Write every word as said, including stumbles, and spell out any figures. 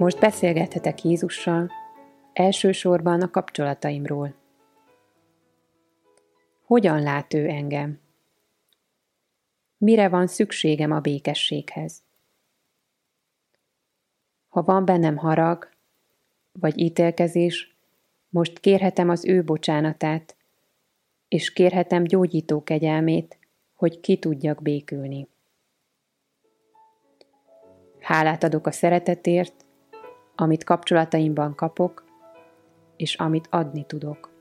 Most beszélgethetek Jézussal, elsősorban a kapcsolataimról. Hogyan lát ő engem? Mire van szükségem a békességhez? Ha van bennem harag, vagy ítélkezés, most kérhetem az ő bocsánatát, és kérhetem gyógyító kegyelmét, hogy ki tudjak békülni. Hálát adok a szeretetért, amit kapcsolataimban kapok, és amit adni tudok.